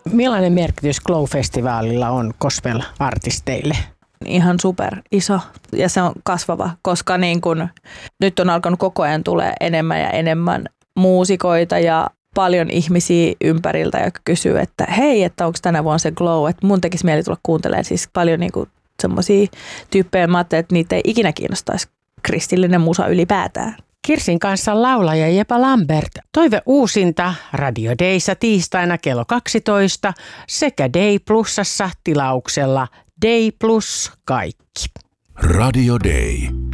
Millainen merkitys Glow-festivaalilla on gospel-artisteille? Ihan super iso ja se on kasvava, koska niin kun, nyt on alkanut koko ajan tulee enemmän ja enemmän muusikoita ja paljon ihmisiä ympäriltä, jotka kysyy, että hei, että onko tänä vuonna se Glow, että mun tekisi mieli tulla kuuntelemaan siis paljon niin kuin semmoisia tyyppejä, mä ajattelin, että niitä ei ikinä kiinnostaisi kristillinen musa ylipäätään. Kirsin kanssa laulaja Jepa Lambert. Toive uusinta Radio Dayssa tiistaina kello 12 sekä Day Plusassa tilauksella Day Plus kaikki. Radio Day.